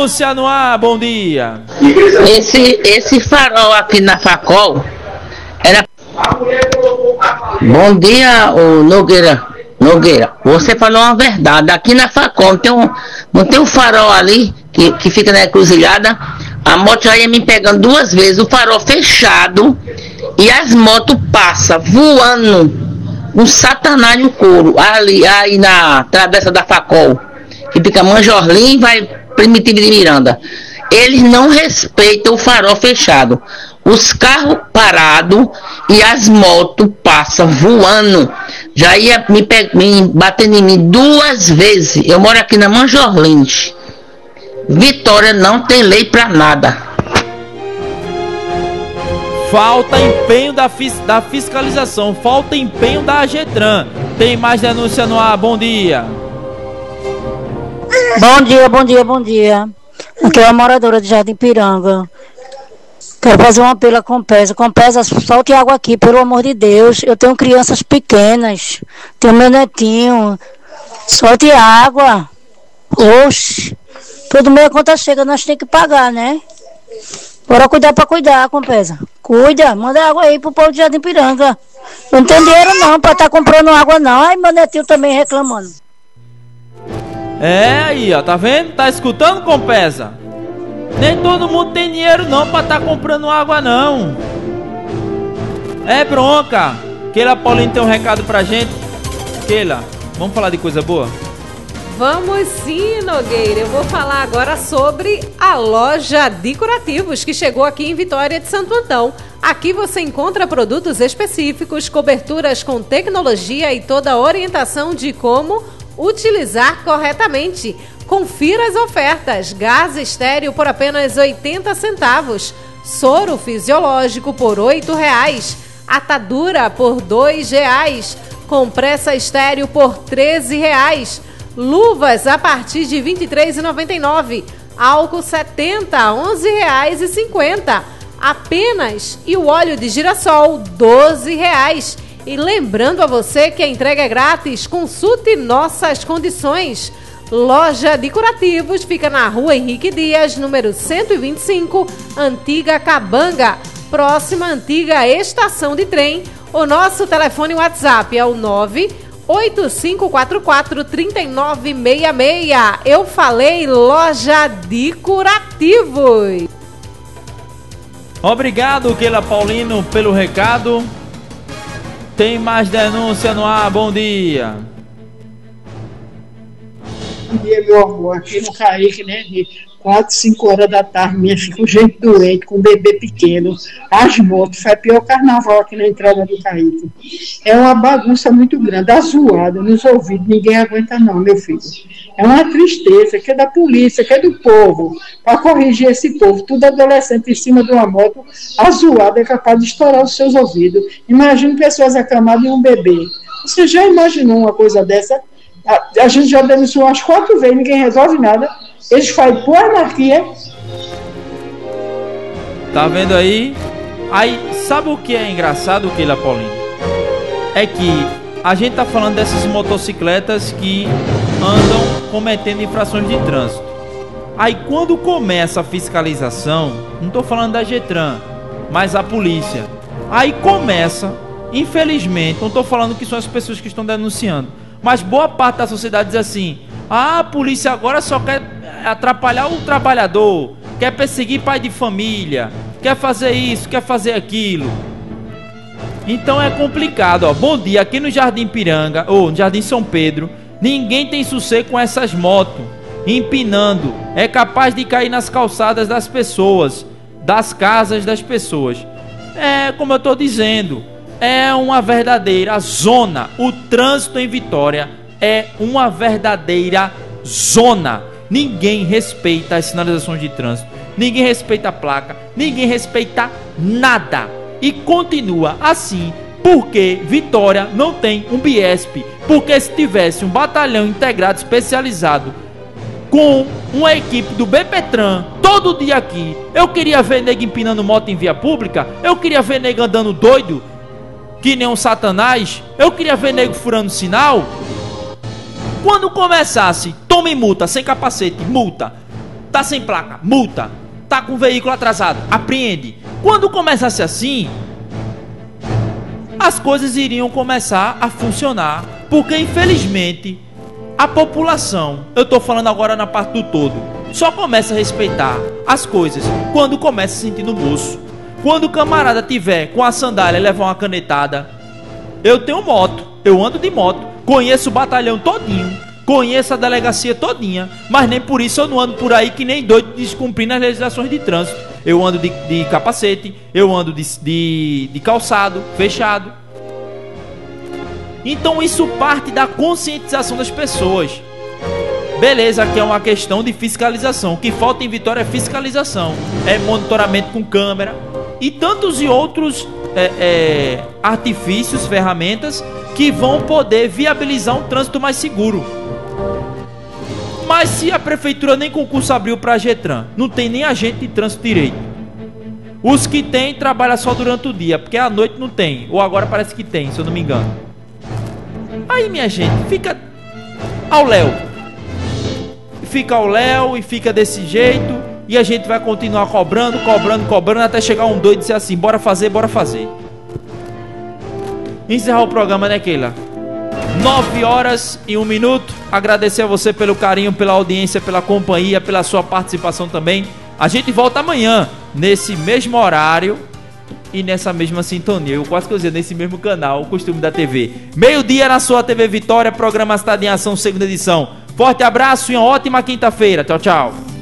denúncia no ar, bom dia. Esse farol aqui na Facol era... Bom dia, ô Nogueira. Você falou uma verdade. Aqui na Facol não tem um farol ali que fica na encruzilhada. A moto já ia me pegando 2 vezes, o farol fechado, e as motos passam voando, um satanás no couro, aí na travessa da Facol, que fica Manjorlim e vai Primitivo de Miranda. Eles não respeitam o farol fechado. Os carros parados e as motos passam voando. Já ia me batendo em mim 2 vezes. Eu moro aqui na Manjorlim. Vitória não tem lei pra nada. Falta empenho da fiscalização, falta empenho da AGETRAN. Tem mais denúncia no ar, bom dia. Bom dia. Aqui é uma moradora de Jardim Piranga. Quero fazer um apelo à Compesa. Compesa, solte água aqui, pelo amor de Deus. Eu tenho crianças pequenas, tenho meu netinho. Solte água. Oxe. Todo mês a conta chega, nós temos que pagar, né? Bora cuidar pra cuidar, Compesa. Cuida, manda água aí pro povo de Jardim Piranga. Eu não tenho dinheiro não pra estar comprando água não. Ai, meu netinho também reclamando. É aí, ó, tá vendo? Tá escutando, Compesa? Nem todo mundo tem dinheiro não pra estar comprando água não. É bronca. Keila Paulino tem um recado pra gente. Keila, vamos falar de coisa boa? Vamos sim, Nogueira. Eu vou falar agora sobre a loja de curativos que chegou aqui em Vitória de Santo Antão. Aqui você encontra produtos específicos, coberturas com tecnologia e toda a orientação de como utilizar corretamente. Confira as ofertas. Gás estéreo por apenas 80 centavos. Soro fisiológico por R$8. Atadura por R$2. Compressa estéreo por R$13. Luvas a partir de R$ 23,99. Álcool 70, R$11,50. Apenas. E o óleo de girassol, R$12. E lembrando a você que a entrega é grátis. Consulte nossas condições. Loja de Curativos fica na Rua Henrique Dias, número 125, Antiga Cabanga, próxima antiga estação de trem. O nosso telefone WhatsApp é o 985443966. Eu falei Loja de Curativos. Obrigado, Keila Paulino, pelo recado. Tem mais denúncia no ar, bom dia. Bom dia, meu amor. Aqui no Caique, né? De 4, 5 horas da tarde, minha filha com gente doente, com um bebê pequeno, as motos, foi pior carnaval aqui na entrada do Caique. É uma bagunça muito grande, azoada nos ouvidos, ninguém aguenta não, meu filho. É uma tristeza, que é da polícia, que é do povo, para corrigir esse povo, tudo adolescente em cima de uma moto, azoada, é capaz de estourar os seus ouvidos. Imagine pessoas acamadas e um bebê. Você já imaginou uma coisa dessa? A gente já denunciou umas 4 vezes, ninguém resolve nada. Eles fazem por anarquia. Tá vendo aí? Aí, sabe o que é engraçado, Keila Paulino? É que a gente tá falando dessas motocicletas que andam cometendo infrações de trânsito. Aí quando começa a fiscalização, não tô falando da AGETRAN, mas a polícia. Aí começa, infelizmente, não tô falando que são as pessoas que estão denunciando, mas boa parte da sociedade diz assim: ah, a polícia agora só quer atrapalhar o trabalhador, quer perseguir pai de família, quer fazer isso, quer fazer aquilo. Então é complicado, ó. Bom dia, aqui no Jardim Piranga, ou no Jardim São Pedro, ninguém tem sossego com essas motos, empinando. É capaz de cair nas calçadas das pessoas, das casas das pessoas. É, como eu tô dizendo, é uma verdadeira zona. O trânsito em Vitória é uma verdadeira zona. Ninguém respeita as sinalizações de trânsito, ninguém respeita a placa, ninguém respeita nada. E continua assim, porque Vitória não tem um Biesp. Porque se tivesse um batalhão integrado especializado com uma equipe do BPTran todo dia aqui, eu queria ver nego empinando moto em via pública, eu queria ver nego andando doido que nem um satanás, eu queria ver nego furando sinal. Quando começasse, tome multa, sem capacete, multa. tá sem placa, multa. Tá com o veículo atrasado, apreende. Quando começasse assim, as coisas iriam começar a funcionar, porque infelizmente a população, eu tô falando agora na parte do todo, só começa a respeitar as coisas quando começa a sentir no bolso. Quando o camarada tiver com a sandália e levar uma canetada. Eu tenho moto, eu ando de moto, conheço o batalhão todinho, conheço a delegacia todinha, mas nem por isso eu não ando por aí que nem doido descumprindo as legislações de trânsito. Eu ando de capacete, eu ando de calçado fechado. Então isso parte da conscientização das pessoas. Beleza, que é uma questão de fiscalização. O que falta em Vitória é fiscalização, é monitoramento com câmera e tantos e outros artifícios, ferramentas que vão poder viabilizar um trânsito mais seguro. Mas se a prefeitura nem concurso abriu para a Getran, não tem nem agente de trânsito direito. Os que tem trabalham só durante o dia, porque à noite não tem, ou agora parece que tem, se eu não me engano. Aí, minha gente, fica ao léu. Fica ao léu e fica desse jeito, e a gente vai continuar cobrando, até chegar um doido e dizer assim, bora fazer. Encerrar o programa, né, Keila? 9h01. Agradecer a você pelo carinho, pela audiência, pela companhia, pela sua participação também. A gente volta amanhã, nesse mesmo horário e nessa mesma sintonia. Eu quase que eu dizia, nesse mesmo canal, o costume da TV. Meio-dia na sua TV Vitória, programa Cidade em Ação, segunda edição. Forte abraço e uma ótima quinta-feira. Tchau, tchau.